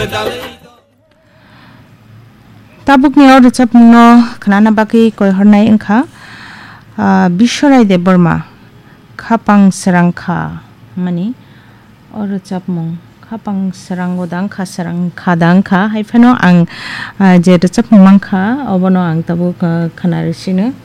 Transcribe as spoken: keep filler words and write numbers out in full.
tabuk ni or chap no khnana baki koi hornai engkha Bishorai Deborma khapang serangkha mani or chap mung khapang serango dangkha serangkha dangkha haifano ang je chap mangkha obono ang tabuk khana risino